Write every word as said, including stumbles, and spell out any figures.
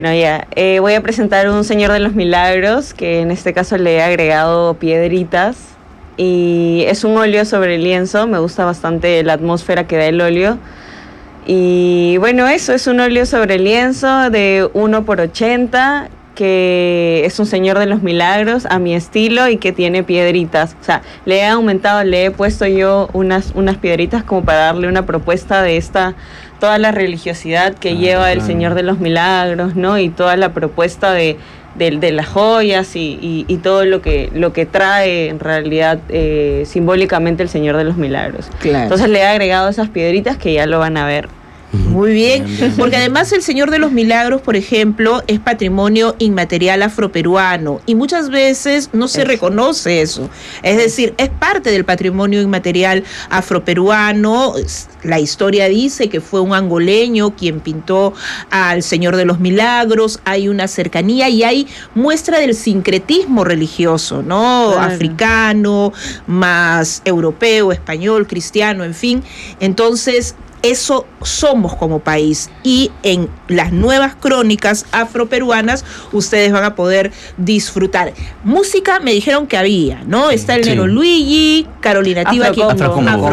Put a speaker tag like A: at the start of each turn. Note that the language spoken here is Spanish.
A: No, ya, eh, voy a presentar un Señor de los Milagros, que en este caso le he agregado piedritas, y es un óleo sobre lienzo. Me gusta bastante la atmósfera que da el óleo, y bueno, eso es un óleo sobre lienzo de uno por ochenta, que es un Señor de los Milagros a mi estilo y que tiene piedritas. O sea, le he aumentado, le he puesto yo unas, unas piedritas como para darle una propuesta de esta, toda la religiosidad que ah, lleva el claro. Señor de los Milagros, ¿no? Y toda la propuesta de, de, de las joyas y, y, y todo lo que, lo que trae en realidad eh, simbólicamente el Señor de los Milagros. Claro. Entonces le he agregado esas piedritas que ya lo van a ver.
B: Muy bien, porque además el Señor de los Milagros, por ejemplo, es patrimonio inmaterial afroperuano y muchas veces no se eso. reconoce eso. Es decir, es parte del patrimonio inmaterial afroperuano. La historia dice que fue un angoleño quien pintó al Señor de los Milagros. Hay una cercanía y hay muestra del sincretismo religioso, ¿no? Claro. Africano, más europeo, español, cristiano, en fin. Entonces, eso somos como país, y en las nuevas crónicas afroperuanas ustedes van a poder disfrutar. Música me dijeron que había, ¿no? Está el sí. Nero Luigi, Carolina Tiba,
C: Afro, Afro, Afro